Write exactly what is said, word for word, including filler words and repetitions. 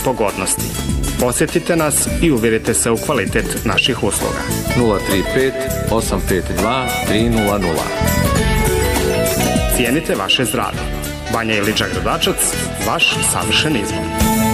pogodnosti. Posjetite nas i uvjerite se u kvalitet naših usluga. nula tri pet osam pet dva tri nula nula. Cijenite vaše zdravlje. Banja Iliđa Gradačac, vaš savršen izbor.